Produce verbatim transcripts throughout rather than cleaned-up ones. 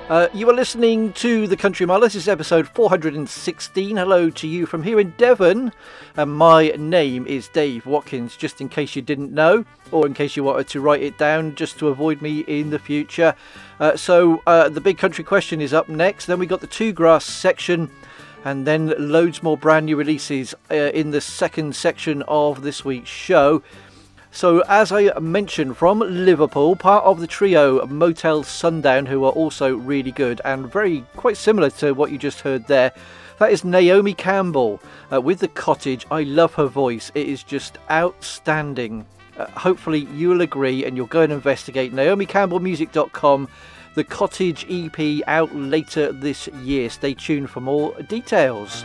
Uh, you are listening to The Country Mile. This is episode four hundred sixteen. Hello to you from here in Devon. And my name is Dave Watkins, just in case you didn't know, or in case you wanted to write it down just to avoid me in the future. Uh, so uh, the big country question is up next. Then we got the Two Grass section, and then loads more brand new releases uh, in the second section of this week's show. So, as I mentioned, from Liverpool, part of the trio Motel Sundown, who are also really good and very quite similar to what you just heard there. That is Naomi Campbell uh, with The Cottage. I love her voice. It is just outstanding. Uh, hopefully you'll agree and you'll go and investigate naomi campbell music dot com. The Cottage E P out later this year. Stay tuned for more details.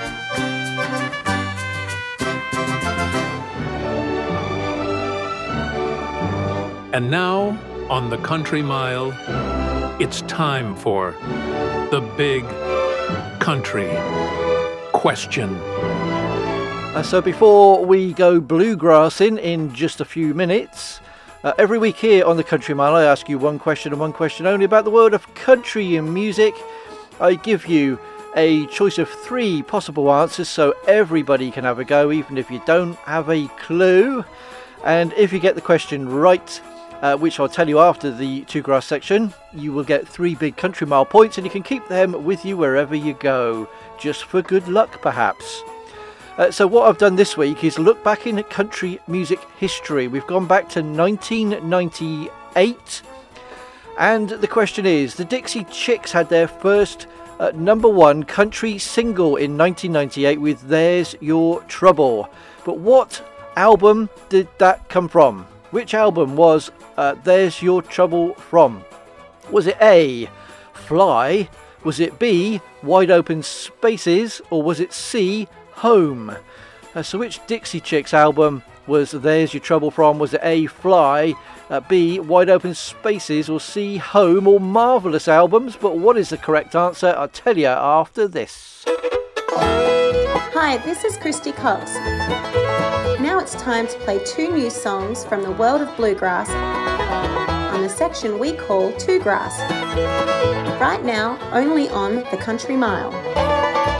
And now, on the Country Mile, it's time for the big country question. Uh, so before we go bluegrassing in just a few minutes, uh, every week here on the Country Mile, I ask you one question and one question only about the world of country and music. I give you a choice of three possible answers so everybody can have a go, even if you don't have a clue. And if you get the question right, Uh, which I'll tell you after the Two Grass section, you will get three big Country Mile points, and you can keep them with you wherever you go, just for good luck perhaps. Uh, so what I've done this week is look back in country music history. We've gone back to nineteen ninety-eight, and the question is, the Dixie Chicks had their first uh, number one country single in nineteen ninety-eight with There's Your Trouble. But what album did that come from? Which album was uh, There's Your Trouble from? Was it A, Fly? Was it B, Wide Open Spaces? Or was it C, Home? Uh, so which Dixie Chicks album was There's Your Trouble from? Was it A, Fly, uh, B, Wide Open Spaces, or C, Home? All marvellous albums, but what is the correct answer? I'll tell you after this. Hi, this is Christy Cox. Now it's time to play two new songs from the world of bluegrass on the section we call Two Grass. Right now, only on the Country Mile.